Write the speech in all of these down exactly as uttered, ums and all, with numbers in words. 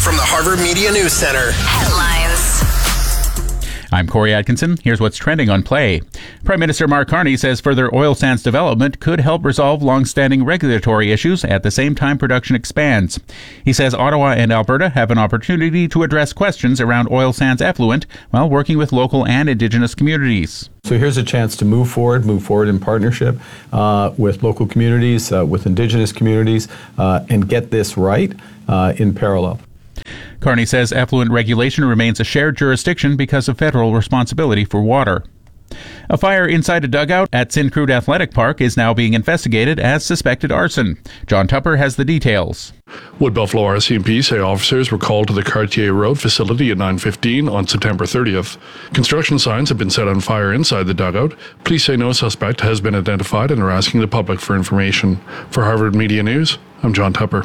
from the Harvard Media News Center. Headlines. I'm Corey Atkinson. Here's what's trending on Play. Prime Minister Mark Carney says further oil sands development could help resolve long-standing regulatory issues at the same time production expands. He says Ottawa and Alberta have an opportunity to address questions around oil sands effluent while working with local and Indigenous communities. So here's a chance to move forward, move forward in partnership uh, with local communities, uh, with Indigenous communities, uh, and get this right uh, in parallel. Carney says effluent regulation remains a shared jurisdiction because of federal responsibility for water. A fire inside a dugout at Syncrude Athletic Park is now being investigated as suspected arson. John Tupper has the details. Wood Buffalo R C M P say officers were called to the Cartier Road facility at nine fifteen on September thirtieth. Construction signs have been set on fire inside the dugout. Police say no suspect has been identified and are asking the public for information. For Harvard Media News, I'm John Tupper.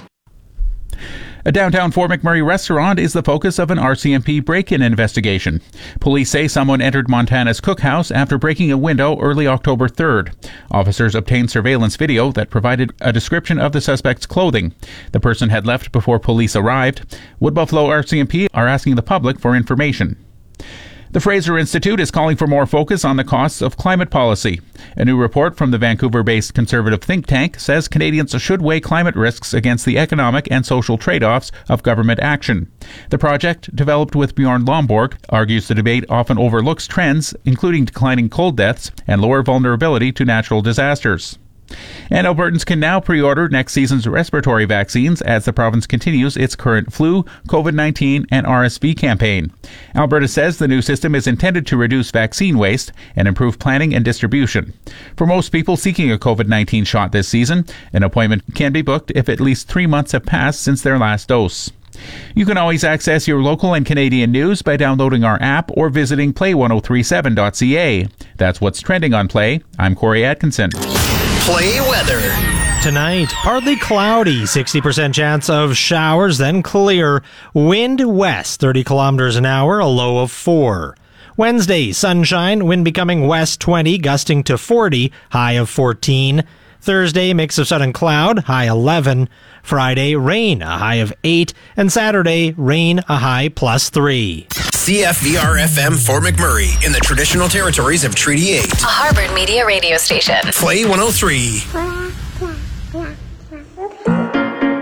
A downtown Fort McMurray restaurant is the focus of an R C M P break-in investigation. Police say someone entered Montana's Cookhouse after breaking a window early October third. Officers obtained surveillance video that provided a description of the suspect's clothing. The person had left before police arrived. Wood Buffalo R C M P are asking the public for information. The Fraser Institute is calling for more focus on the costs of climate policy. A new report from the Vancouver-based conservative think tank says Canadians should weigh climate risks against the economic and social trade-offs of government action. The project, developed with Bjorn Lomborg, argues the debate often overlooks trends, including declining cold deaths and lower vulnerability to natural disasters. And Albertans can now pre-order next season's respiratory vaccines as the province continues its current flu, COVID nineteen, and R S V campaign. Alberta says the new system is intended to reduce vaccine waste and improve planning and distribution. For most people seeking a COVID nineteen shot this season, an appointment can be booked if at least three months have passed since their last dose. You can always access your local and Canadian news by downloading our app or visiting play ten thirty-seven dot c a. That's what's trending on Play. I'm Corey Atkinson. Play weather. Tonight, partly cloudy, sixty percent chance of showers, then clear. Wind west, thirty kilometers an hour, a low of four. Wednesday, sunshine, wind becoming west twenty, gusting to forty, high of fourteen. Thursday, mix of sun and cloud, high eleven. Friday, rain, a high of eight. And Saturday, rain, a high plus three. C F V R F M Fort McMurray in the traditional territories of Treaty eight. A Harvard Media radio station. Play one oh three.